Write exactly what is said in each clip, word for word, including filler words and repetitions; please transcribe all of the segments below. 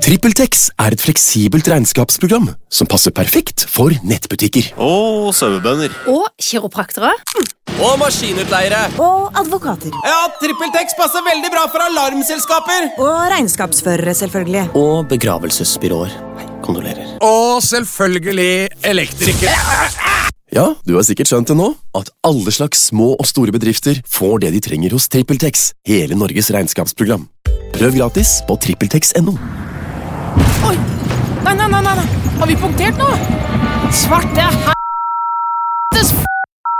TrippelTex er et fleksibelt regnskapsprogram som passer perfekt for nettbutikker. Og sauebønder. Og kiropraktere. Mm. Og maskinutleiere. Og advokater. Ja, TrippelTex passer veldig bra for alarmselskaper. Og regnskapsførere, selvfølgelig. Og begravelsesbyråer. Hei, kondolerer. Og selvfølgelig elektrikere. Ja, du har sikkert skjønt det nå, at alle slags små og store bedrifter får det de trenger hos TrippelTex, hele Norges regnskapsprogram. Prøv gratis på trippeltex punktum no. Oi! Nei, nei, nei, nei! Har vi punktert nå? Svarte h***es f***!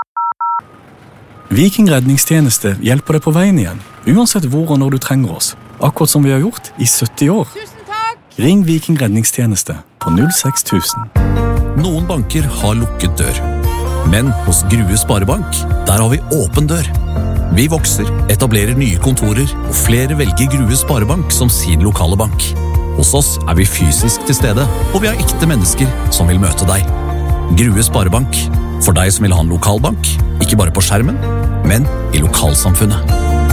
Viking redningstjeneste hjelper deg på veien igjen, uansett hvor og når du trenger oss. Akkurat som vi har gjort i sytti år. Tusen takk! Ring Viking redningstjeneste på null seks tusen. Noen banker har lukket dør. Men hos Grue Sparebank, der har vi åpen dør. Vi vokser, etablerer nye kontorer, og flere velger Grue Sparebank som sin lokale bank. Hos oss er vi fysisk til stede, og vi har ekte mennesker som vil møte deg. Grue Sparebank, for deg som vil ha en lokalbank, ikke bare på skjermen, men i lokalsamfunnet.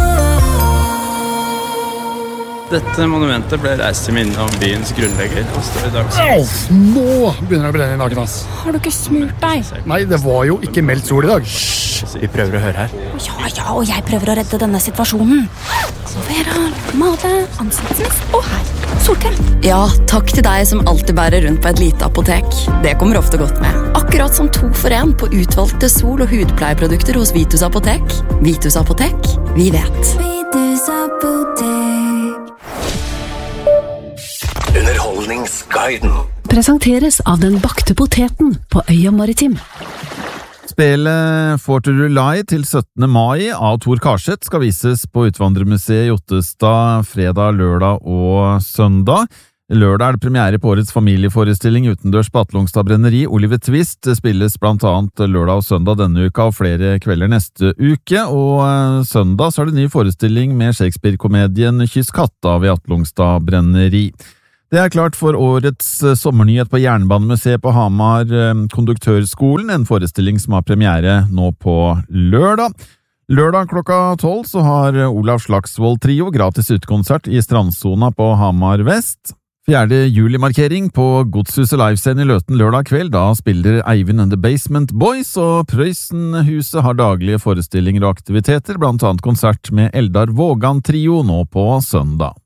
Dette monumentet ble reist til minne om byens grunnlegger. Og står i dag som... Au, nå begynner det å brenne i naken, ass. Har du ikke smurt deg? Nei, det var jo ikke meldt sol i dag. Hysj, vi prøver å høre her. Ja, ja, og jeg prøver å redde denne situasjonen. Så Vera, male, ansiktsnes, og her, solkrem. Ja, takk til deg som alltid bærer rundt på et lite apotek. Det kommer ofte godt med. Akkurat som to for en på utvalgte sol- og hudpleieprodukter hos Vitus Apotek. Vitus Apotek, vi vet. Vitus Apotek. Underholdningsguiden presenteres av den bakte poteten på Øya Maritim. Spillet Fort Rulai til syttende mai av Tor Karseth skal vises på Utvandrermuseet i Ottestad fredag, lørdag og søndag. Lørdag er det premiere på årets familieforestilling utendørs på Atlungstad brenneri. Oliver Twist spilles blant annet lørdag og søndag denne uka og flere kvelder neste uke, og søndag så er det ny forestilling med Shakespeare-komedien Kyss katta ved Atlungstad brenneri. Det er klart for årets sommernyhet på Jernbanemuseet på Hamar Konduktørskolen, en forestilling som har premiere nå på lørdag. Lørdag klokka tolv så har Olav Slagsvold Trio gratis utekonsert i strandsona på Hamar Vest. Fjerde juli-markering på Godshuset livescene i Løten lørdag kveld. Da spiller Eivind and the Basement Boys, og Prøysenhuset har daglige forestillinger og aktiviteter, blant annet konsert med Eldar Vågan Trio nå på søndag.